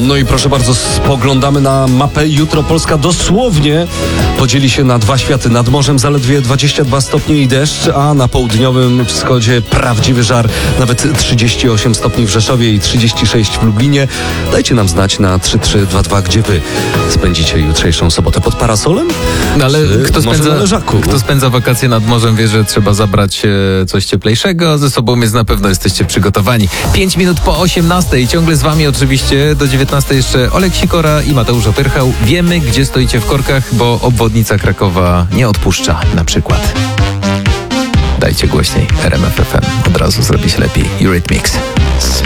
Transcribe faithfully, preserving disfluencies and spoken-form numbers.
No i proszę bardzo, spoglądamy na mapę. Jutro Polska dosłownie podzieli się na dwa światy. Nad morzem zaledwie dwadzieścia dwa stopnie i deszcz, a na południowym wschodzie prawdziwy żar. Nawet trzydzieści osiem stopni w Rzeszowie i trzydzieści sześć w Lublinie. Dajcie nam znać na trzy trzy dwa dwa, gdzie wy spędzicie jutrzejszą sobotę. Pod parasolem? No ale kto spędza, na leżaku? kto spędza wakacje nad morzem, wie, że trzeba zabrać e, coś cieplejszego ze sobą, więc na pewno jesteście przygotowani. Pięć minut po osiemnastej. Ciągle z wami oczywiście do dziewiętnastej jeszcze Olek Sikora i Mateusz Opyrchał. Wiemy, gdzie stoicie w korkach, bo obwodnica Krakowa nie odpuszcza na przykład. Dajcie głośniej. R M F F M. Od razu zrobi się lepiej. Eurythmics.